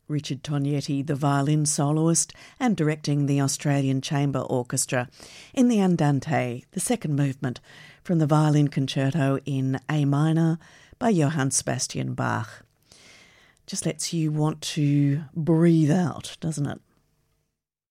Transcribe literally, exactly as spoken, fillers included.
Richard Tognetti, the violin soloist and directing the Australian Chamber Orchestra in the Andante, the second movement from the Violin Concerto in A minor by Johann Sebastian Bach. Just lets you want to breathe out, doesn't it?